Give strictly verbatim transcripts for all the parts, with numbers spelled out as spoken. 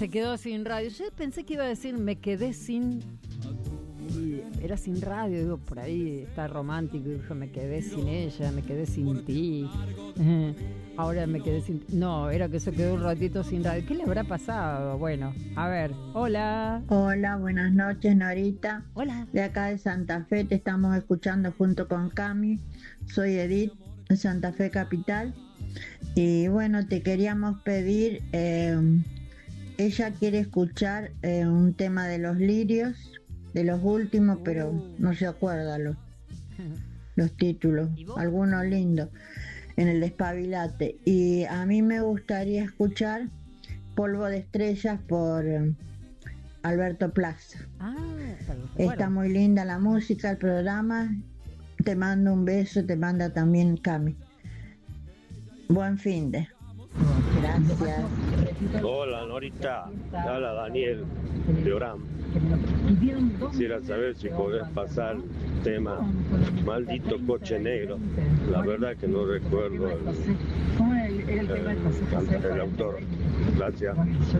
se quedó sin radio. Yo pensé que iba a decir me quedé sin... Y era sin radio, digo, por ahí está romántico, dijo, me quedé sin ella, me quedé sin ti. Ahora me quedé sin... No, era que se quedó un ratito sin radio. ¿Qué le habrá pasado? Bueno, a ver, hola. Hola, buenas noches, Norita. Hola. De acá de Santa Fe te estamos escuchando junto con Cami. Soy Edith, de Santa Fe Capital. Y bueno, te queríamos pedir, eh, ella quiere escuchar eh, un tema de Los Lirios, de los últimos, pero no se acuerda los, los títulos, algunos lindos, en el Despabilate. Y a mí me gustaría escuchar Polvo de Estrellas por eh, Alberto Plaza. Ah, está muy linda la música, el programa. Te mando un beso, te manda también Cami. Buen fin de. Gracias. Hola, Norita. Habla Daniel de Orán. Quisiera saber si podés pasar el tema Maldito Coche Negro. La verdad que no recuerdo el, el, el, el autor. Gracias.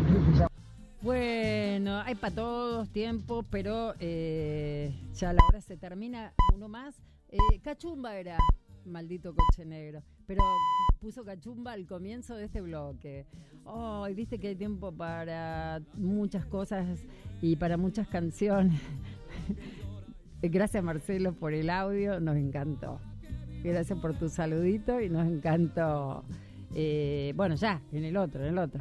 Bueno, hay para todos tiempos, pero eh, ya la hora se termina. Uno más. Eh, Cachumba era Maldito Coche Negro, pero puso Cachumba al comienzo de este bloque. Oh, y viste que hay tiempo para muchas cosas y para muchas canciones. Gracias, Marcelo, por el audio, nos encantó. Gracias por tu saludito y nos encantó. Eh, bueno, ya, en el otro, en el otro.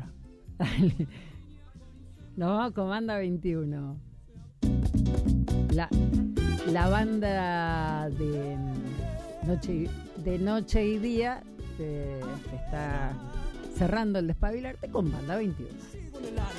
Nos vamos con Banda veintiuno. La, la banda de noche, de noche y día eh, está cerrando el Despabilarte con Banda veintiuno.